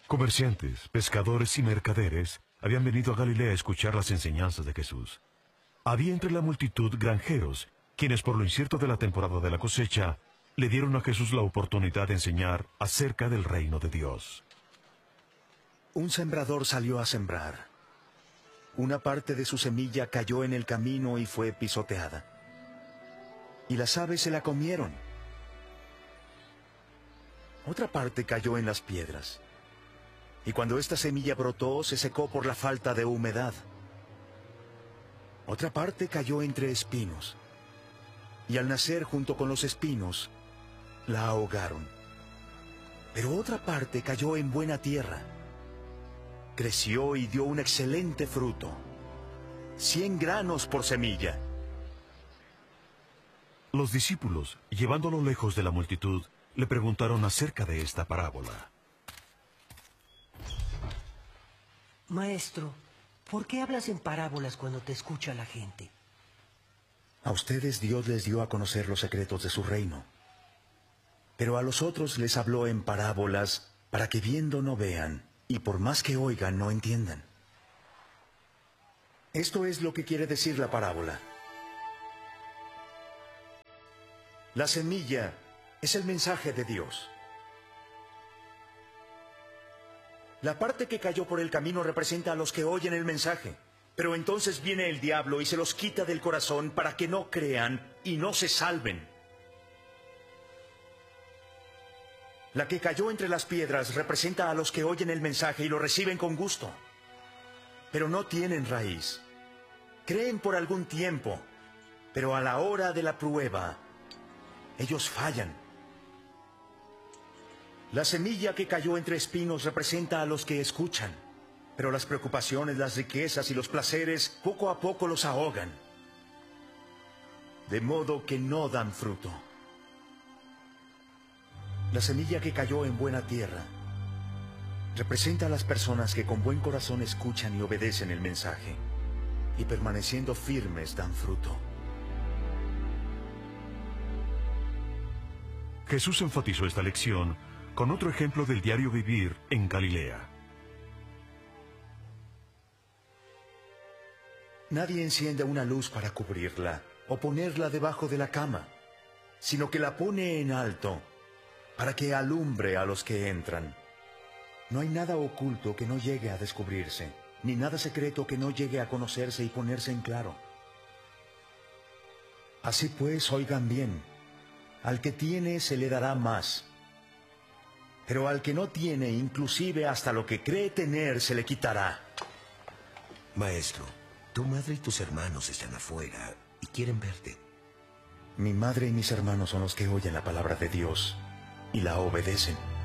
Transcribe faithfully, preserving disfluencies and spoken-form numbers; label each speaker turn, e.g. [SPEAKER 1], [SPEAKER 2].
[SPEAKER 1] Comerciantes, pescadores y mercaderes habían venido a Galilea a escuchar las enseñanzas de Jesús. Había entre la multitud granjeros, quienes por lo incierto de la temporada de la cosecha, le dieron a Jesús la oportunidad de enseñar acerca del reino de Dios.
[SPEAKER 2] Un sembrador salió a sembrar. Una parte de su semilla cayó en el camino y fue pisoteada. Y las aves se la comieron. Otra parte cayó en las piedras. Y cuando esta semilla brotó, se secó por la falta de humedad. Otra parte cayó entre espinos. Y al nacer junto con los espinos, la ahogaron. Pero otra parte cayó en buena tierra. Creció y dio un excelente fruto. Cien granos por semilla.
[SPEAKER 1] Los discípulos, llevándolo lejos de la multitud, le preguntaron acerca de esta parábola.
[SPEAKER 3] Maestro, ¿por qué hablas en parábolas cuando te escucha la gente?
[SPEAKER 2] A ustedes Dios les dio a conocer los secretos de su reino. Pero a los otros les habló en parábolas para que viendo no vean, y por más que oigan no entiendan. Esto es lo que quiere decir la parábola. La semilla es el mensaje de Dios. La parte que cayó por el camino representa a los que oyen el mensaje. Pero entonces viene el diablo y se los quita del corazón para que no crean y no se salven. La que cayó entre las piedras representa a los que oyen el mensaje y lo reciben con gusto. Pero no tienen raíz. Creen por algún tiempo, pero a la hora de la prueba, ellos fallan. La semilla que cayó entre espinos representa a los que escuchan, pero las preocupaciones, las riquezas y los placeres poco a poco los ahogan, de modo que no dan fruto. La semilla que cayó en buena tierra representa a las personas que con buen corazón escuchan y obedecen el mensaje, y permaneciendo firmes dan fruto.
[SPEAKER 1] Jesús enfatizó esta lección con otro ejemplo del diario vivir en Galilea.
[SPEAKER 2] Nadie enciende una luz para cubrirla o ponerla debajo de la cama, sino que la pone en alto para que alumbre a los que entran. No hay nada oculto que no llegue a descubrirse, ni nada secreto que no llegue a conocerse y ponerse en claro. Así pues, oigan bien, al que tiene se le dará más, pero al que no tiene, inclusive hasta lo que cree tener, se le quitará.
[SPEAKER 4] Maestro, tu madre y tus hermanos están afuera y quieren verte.
[SPEAKER 2] Mi madre y mis hermanos son los que oyen la palabra de Dios y la obedecen.